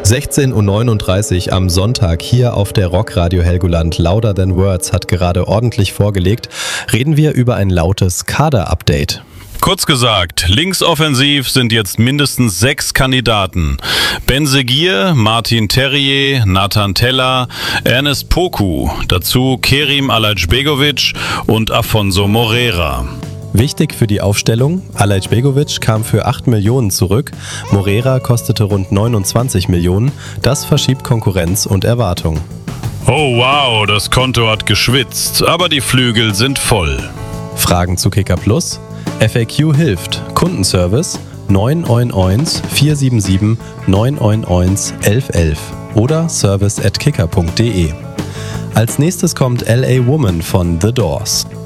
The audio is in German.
16:39 Uhr am Sonntag hier auf der Rockradio Helgoland. Louder Than Words hat gerade ordentlich vorgelegt. Reden wir über ein lautes Kader-Update. Kurz gesagt, linksoffensiv sind jetzt mindestens 6 Kandidaten. Benzeghir, Martin Terrier, Nathan Tella, Ernest Poku, dazu Kerim Alajbegovic und Afonso Moreira. Wichtig für die Aufstellung, Alajbegovic kam für 8 Millionen zurück, Moreira kostete rund 29 Millionen, das verschiebt Konkurrenz und Erwartung. Oh wow, das Konto hat geschwitzt, aber die Flügel sind voll. Fragen zu Kicker Plus? FAQ hilft, Kundenservice 999 477 999 1111 oder service@kicker.de. Als nächstes kommt LA Woman von The Doors.